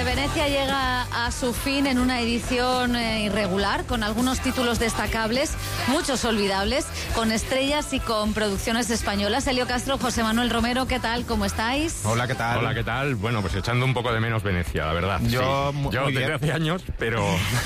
Venecia llega a su fin en una edición irregular, con algunos títulos destacables, muchos olvidables, con estrellas y con producciones españolas. Elio Castro, José Manuel Romero, ¿qué tal? ¿Cómo estáis? Hola, ¿qué tal? Hola, ¿qué tal? Bueno, pues echando un poco de menos Venecia, la verdad. Yo desde hace años, pero...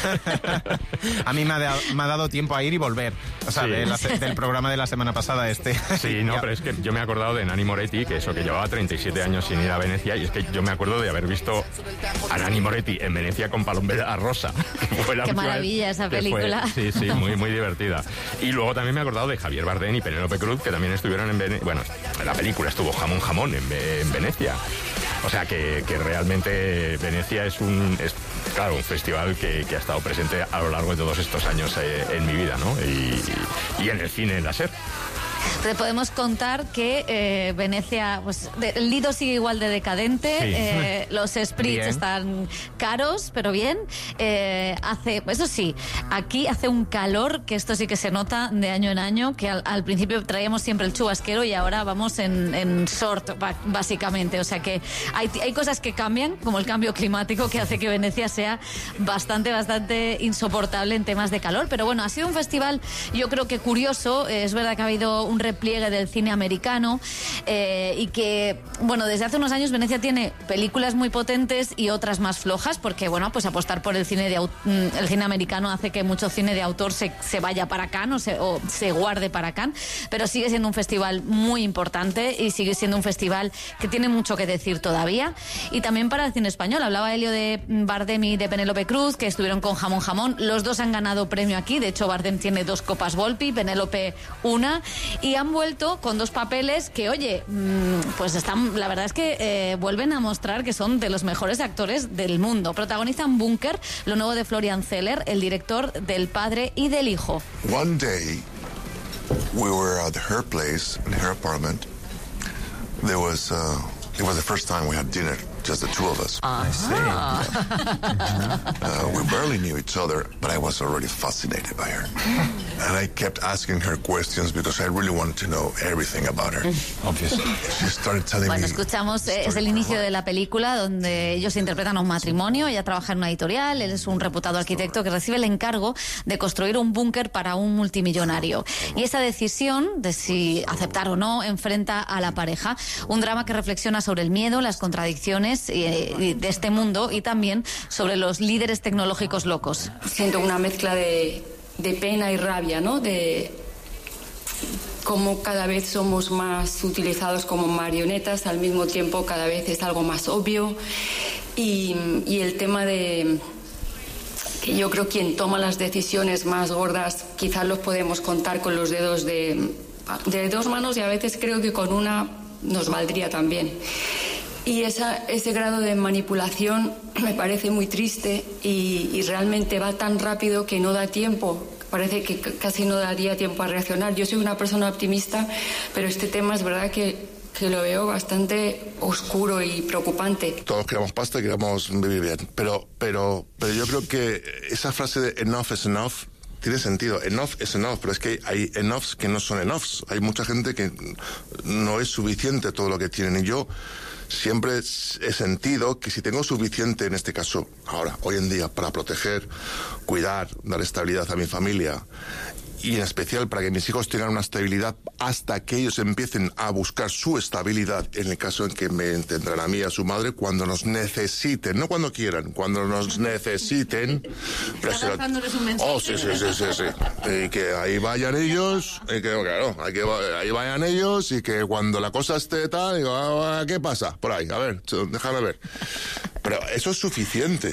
A mí me ha dado tiempo a ir y volver. O sea, Sí. del programa de la semana pasada Sí, no, pero es que yo me he acordado de Nanni Moretti, que llevaba 37 años sin ir a Venecia, y es que yo me acuerdo de haber visto a Nanni Moretti en Venecia con Palombera Rosa. Qué maravilla esa película. Sí, muy, muy divertida. Y luego también me he acordado de Javier Bardem y Penélope Cruz, que también estuvieron en Venecia. Bueno, la película estuvo jamón en Venecia. O sea que realmente Venecia es un festival que ha estado presente a lo largo de todos estos años en mi vida, ¿no? Y en el cine, en la SER. Te podemos contar que Venecia, pues el Lido sigue igual de decadente, sí. Los Spritz están caros, pero bien. Eso sí, aquí hace un calor que esto sí que se nota de año en año, que al principio traíamos siempre el chubasquero y ahora vamos en short, básicamente. O sea que hay cosas que cambian, como el cambio climático, que hace que Venecia sea bastante insoportable en temas de calor. Pero bueno, ha sido un festival, yo creo que curioso. Es verdad que ha habido un repliegue del cine americano y que, bueno, desde hace unos años Venecia tiene películas muy potentes y otras más flojas, porque, bueno, pues apostar por el cine americano hace que mucho cine de autor se vaya para Cannes o se guarde para Cannes, pero sigue siendo un festival muy importante y sigue siendo un festival que tiene mucho que decir todavía. Y también para el cine español. Hablaba Elio de Bardem y de Penélope Cruz, que estuvieron con Jamón. Los dos han ganado premio aquí. De hecho, Bardem tiene 2 copas Volpi, Penélope una, y han vuelto con 2 papeles que, oye, pues la verdad es que vuelven a mostrar que son de los mejores actores del mundo. Protagonizan Bunker, lo nuevo de Florian Zeller, el director del Padre y del Hijo. One day we were at her place, in her apartment. It was the first time we had dinner, just the two of us. I see. We barely knew each other, but I was already fascinated by her. And I kept asking her questions because I really wanted to know everything about her. Obviously. She started telling Bueno, me... escuchamos, es el inicio de la película donde ellos interpretan a un matrimonio. Ella trabaja en una editorial, él es un reputado arquitecto que recibe el encargo de construir un búnker para un multimillonario. Y esa decisión de si aceptar o no enfrenta a la pareja. Un drama que reflexiona sobre el miedo, las contradicciones de este mundo y también sobre los líderes tecnológicos locos. Siento una mezcla de pena y rabia, ¿no? De cómo cada vez somos más utilizados como marionetas, al mismo tiempo cada vez es algo más obvio. Y el tema de que yo creo quien toma las decisiones más gordas quizás los podemos contar con los dedos de 2 manos, y a veces creo que con una nos valdría también. Y ese grado de manipulación me parece muy triste y realmente va tan rápido que no da tiempo. Parece que casi no daría tiempo a reaccionar. Yo soy una persona optimista, pero este tema es verdad que lo veo bastante oscuro y preocupante. Todos queremos pasta y queremos vivir bien. Pero yo creo que esa frase de enough is enough tiene sentido. Enough es enough, pero es que hay enoughs que no son enoughs. Hay mucha gente que no es suficiente todo lo que tienen. Y yo siempre he sentido que si tengo suficiente, en este caso, ahora, hoy en día, para proteger, cuidar, dar estabilidad a mi familia, y en especial para que mis hijos tengan una estabilidad hasta que ellos empiecen a buscar su estabilidad, en el caso en que me tendrán a mí y a su madre cuando nos necesiten, no cuando quieran, cuando nos necesiten. Está dejándoles un mensaje. Oh, sí. Y que ahí vayan ellos, y que claro, ahí vayan ellos, y que cuando la cosa esté tal, digo, ¿qué pasa? Por ahí, a ver, déjame ver. Pero eso es suficiente.